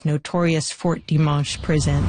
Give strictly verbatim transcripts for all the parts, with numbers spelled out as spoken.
notorious Fort Dimanche prison.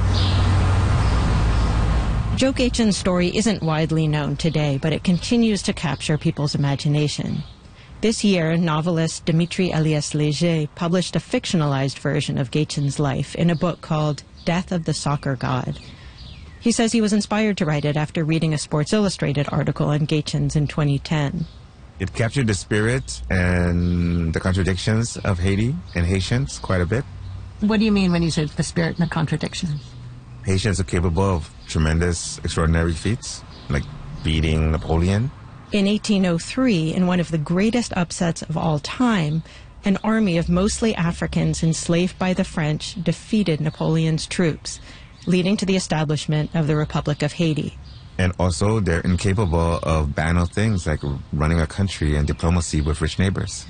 Joe Gaetjen's story isn't widely known today, but it continues to capture people's imagination. This year, novelist Dimitri Elias-Léger published a fictionalized version of Gaetjen's life in a book called Death of the Soccer God. He says he was inspired to write it after reading a Sports Illustrated article on Gaetjen's in twenty ten. It captured the spirit and the contradictions of Haiti and Haitians quite a bit. What do you mean when you say the spirit and the contradictions? Haitians are capable of tremendous, extraordinary feats, like beating Napoleon. In eighteen oh three, in one of the greatest upsets of all time, an army of mostly Africans enslaved by the French defeated Napoleon's troops, leading to the establishment of the Republic of Haiti. And also, they're incapable of banal things like running a country and diplomacy with rich neighbors.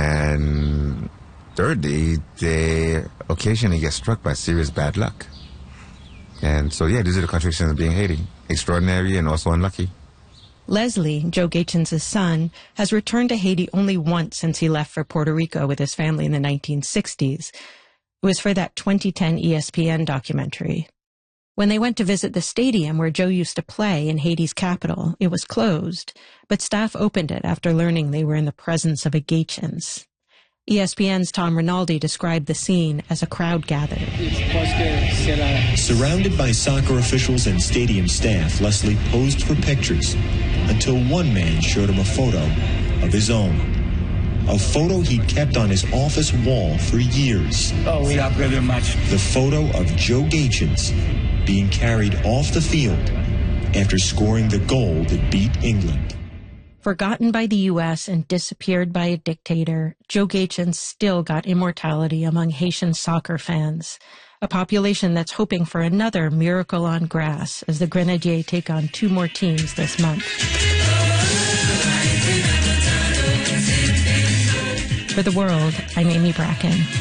And thirdly, they occasionally get struck by serious bad luck. And so, yeah, these are the contradictions of being Haiti. Extraordinary and also unlucky. Leslie, Joe Gaetjen's son, has returned to Haiti only once since he left for Puerto Rico with his family in the nineteen sixties. It was for that twenty ten E S P N documentary. When they went to visit the stadium where Joe used to play in Haiti's capital, it was closed, but staff opened it after learning they were in the presence of a Gaetjen's. E S P N's Tom Rinaldi described the scene as a crowd gathered. Surrounded by soccer officials and stadium staff, Leslie posed for pictures until one man showed him a photo of his own. A photo he'd kept on his office wall for years. Oh, we have very much. The photo of Joe Gaetjen's being carried off the field after scoring the goal that beat England. Forgotten by the U S and disappeared by a dictator, Joe Gaetjen still got immortality among Haitian soccer fans, a population that's hoping for another miracle on grass as the Grenadiers take on two more teams this month. For The World, I'm Amy Bracken.